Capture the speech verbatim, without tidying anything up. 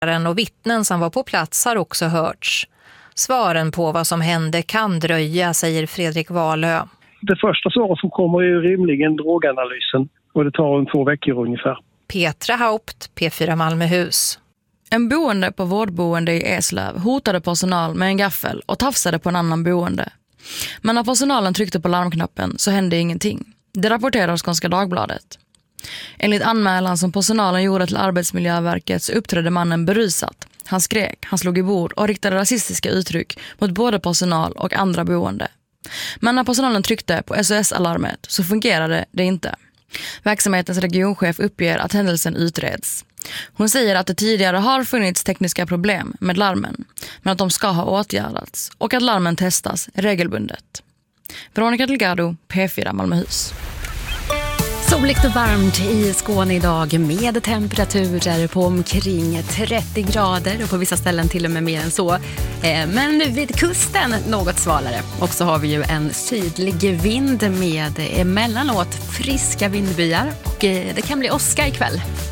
Och vittnen som var på plats har också hörts. Svaren på vad som hände kan dröja, säger Fredrik Wahlö. Det första svaret som kommer är rimligen droganalysen och det tar en två veckor ungefär. Petra Haupt, P fyra Malmöhus. En boende på vårdboende i Eslöv hotade personal med en gaffel och tafsade på en annan boende. Men när personalen tryckte på larmknappen så hände ingenting. Det rapporterar Skånska Dagbladet. Enligt anmälan som personalen gjorde till Arbetsmiljöverket så uppträdde mannen berusat. Han skrek, han slog i bord och riktade rasistiska uttryck mot både personal och andra boende. Men när personalen tryckte på S O S-alarmet så fungerade det inte. Verksamhetens regionchef uppger att händelsen utreds. Hon säger att det tidigare har funnits tekniska problem med larmen, men att de ska ha åtgärdats och att larmen testas regelbundet. Veronica Delgado, P fyra Malmöhus. Soligt och varmt i Skåne idag med temperaturer på omkring trettio grader och på vissa ställen till och med mer än så. Men vid kusten något svalare. Och så har vi ju en sydlig vind med emellanåt friska vindbyar och det kan bli åska ikväll.